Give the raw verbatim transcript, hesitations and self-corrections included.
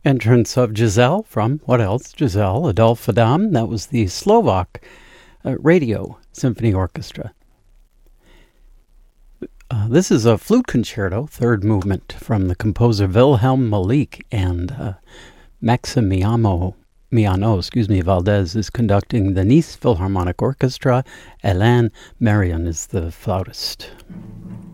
Entrance of Giselle from, what else? Giselle, Adolphe Adam. That was the Slovak uh, Radio Symphony Orchestra. Uh, this is a flute concerto, third movement, from the composer Wilhelm Malik, and uh, Maximiano Miano, excuse me, Valdez is conducting the Nice Philharmonic Orchestra. Alain Marion is the flautist.